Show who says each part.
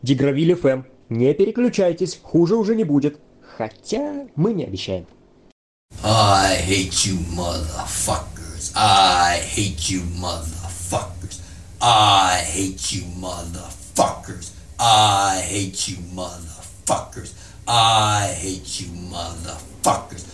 Speaker 1: Дигравиль ФМ. Не переключайтесь, хуже уже не будет. Хотя мы не обещаем.
Speaker 2: I hate you motherfuckers. I hate you motherfuckers. I hate you motherfuckers. I hate you motherfuckers. I hate you motherfuckers.